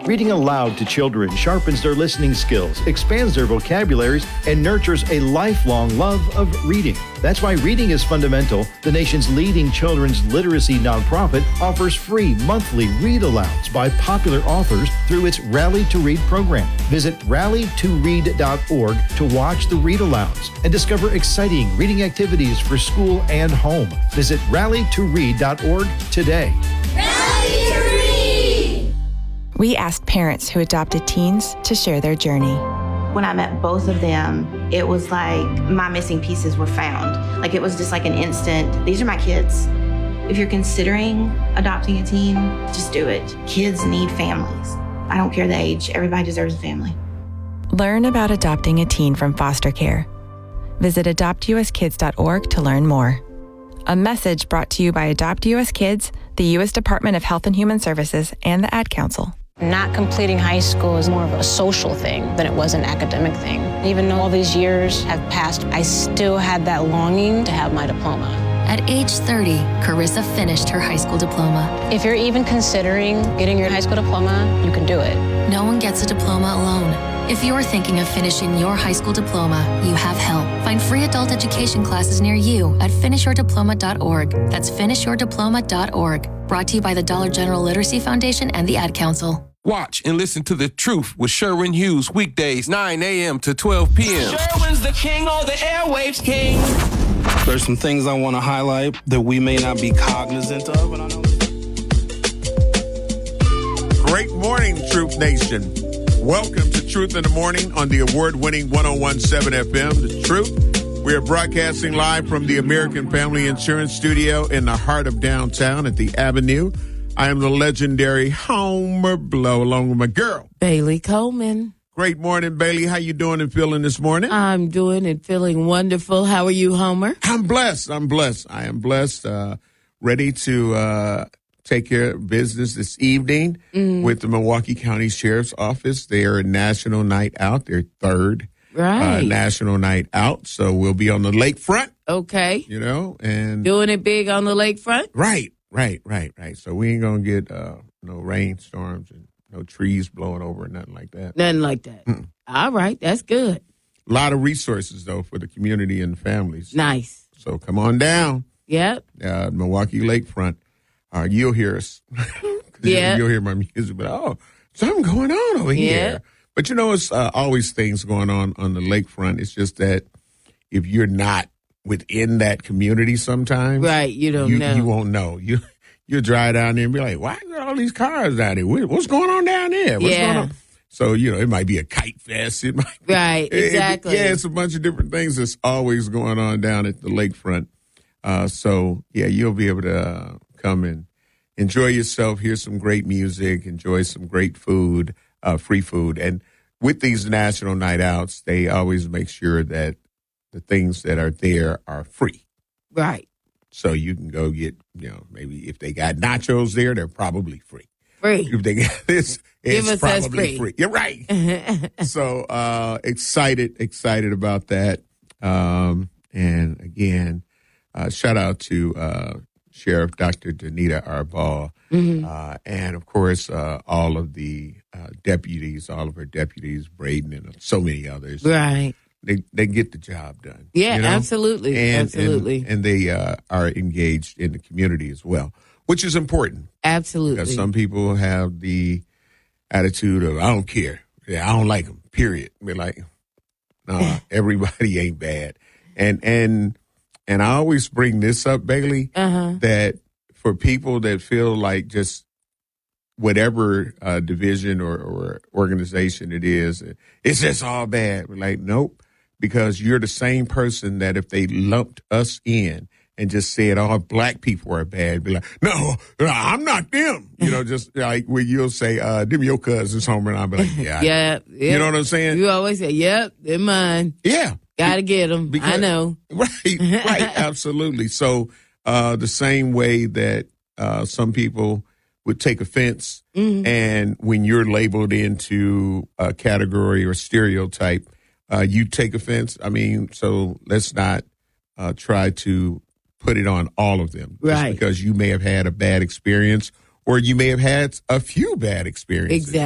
Reading aloud to children sharpens their listening skills, expands their vocabularies, and nurtures a lifelong love of reading. That's why Reading is Fundamental, the nation's leading children's literacy nonprofit, offers free monthly read-alouds by popular authors through its Rally to Read program. Visit rallytoread.org to watch the read-alouds and discover exciting reading activities for school and home. Visit rallytoread.org today. Rally to Read! We asked parents who adopted teens to share their journey. When I met both of them, it was like my missing pieces were found. Like it was just like an instant, these are my kids. If you're considering adopting a teen, just do it. Kids need families. I don't care the age, everybody deserves a family. Learn about adopting a teen from foster care. Visit adoptuskids.org to learn more. A message brought to you by Adopt US Kids, the U.S. Department of Health and Human Services, and the Ad Council. Not completing high school is more of a social thing than it was an academic thing. Even though all these years have passed, I still had that longing to have my diploma. At age 30, Carissa finished her high school diploma. If you're even considering getting your high school diploma, you can do it. No one gets a diploma alone. If you're thinking of finishing your high school diploma, you have help. Find free adult education classes near you at finishyourdiploma.org. That's finishyourdiploma.org. Brought to you by the Dollar General Literacy Foundation and the Ad Council. Watch and listen to The Truth with Sherwin Hughes weekdays 9 a.m. to 12 p.m. Sherwin's the king, all the airwaves king. There's some things I want to highlight that we may not be cognizant of. And I know. Great morning, Truth Nation. Welcome to Truth in the Morning on the award-winning 101.7 FM, The Truth. We are broadcasting live from the American Family Insurance Studio in the heart of downtown at the Avenue. I am the legendary Homer Blow, along with my girl, Bailey Coleman. Great morning, Bailey. How you doing and feeling this morning? I'm doing and feeling wonderful. How are you, Homer? I'm blessed. I am blessed. Ready to take care of business this evening with the Milwaukee County Sheriff's Office. They are a national night out. Their third national night out. So we'll be on the lakefront. Okay. You know, and doing it big on the lakefront? Right. So we ain't going to get no rainstorms and no trees blowing over or nothing like that. Nothing like that. All right. That's good. A lot of resources, though, for the community and families. Nice. So come on down. Yep. Milwaukee Lakefront. You'll hear us. Yeah. You'll hear my music, but something going on over here. But you know, it's always things going on the lakefront. It's just that if you're not within that community sometimes. Right, you don't know. You won't know. You'll drive down there and be like, why are all these cars down there? What's going on down there? What's going on? So, you know, it might be a kite fest. It might be, right, exactly. It's a bunch of different things that's always going on down at the lakefront. So, you'll be able to come and enjoy yourself, hear some great music, enjoy some great food, free food. And with these national night outs, they always make sure that the things that are there are free. Right. So you can go get, maybe if they got nachos there, they're probably free. Free. If they got this, it's probably free. You're right. So excited about that. And again, shout out to Sheriff Dr. Danita Arball, and of course all of the deputies, all of her deputies, Braden and so many others. Right. They get the job done. Yeah, absolutely. Absolutely. And they are engaged in the community as well, which is important. Absolutely. Because some people have the attitude of, I don't care. Yeah, I don't like them, period. Be like, no, everybody ain't bad. And I always bring this up, Bailey, that for people that feel like just whatever division or organization it is, it's just all bad. We're like, nope, because you're the same person that if they lumped us in and just said all black people are bad, be like, no, I'm not them. Just like when you'll say, them your cousins, Homer, and I'll be like, yeah. You know what I'm saying? You always say, yep, they're mine. Yeah. Got to get them. I know. Right, absolutely. So the same way that some people would take offense, and when you're labeled into a category or stereotype, you take offense. I mean, so let's not try to put it on all of them. Just because you may have had a bad experience or you may have had a few bad experiences. Exactly.